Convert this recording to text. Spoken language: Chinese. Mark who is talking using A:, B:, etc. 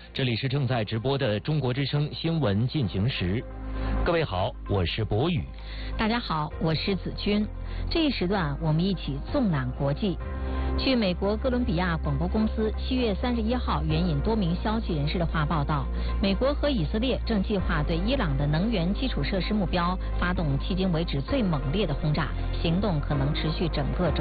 A: 这里是正在直播的中国之声新闻进行时。各位好，我是博宇。
B: 大家好，我是子君。这一时段我们一起纵览国际。据美国哥伦比亚广播公司7月31号援引多名消息人士的话报道，美国和以色列正计划对伊朗的能源基础设施目标发动迄今为止最猛烈的轰炸，行动可能持续整个周。